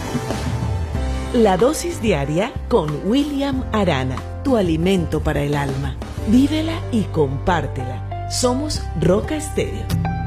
La dosis diaria con William Arana, tu alimento para el alma. Vívela y compártela. Somos Roca Estéreo.